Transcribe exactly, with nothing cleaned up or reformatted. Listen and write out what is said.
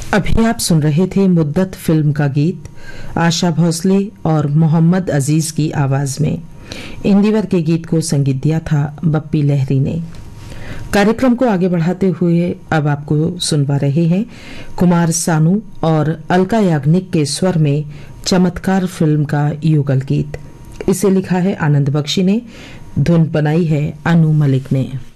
अभी आप सुन रहे थे मुद्दत फिल्म का गीत आशा भोसले और मोहम्मद अजीज की आवाज में। इंदिवर के गीत को संगीत दिया था बप्पी लहरी ने। कार्यक्रम को आगे बढ़ाते हुए अब आपको सुनवा रहे हैं कुमार सानू और अलका याग्निक के स्वर में चमत्कार फिल्म का युगल गीत। इसे लिखा है आनंद बख्शी ने, धुन बनाई है अनु मलिक ने।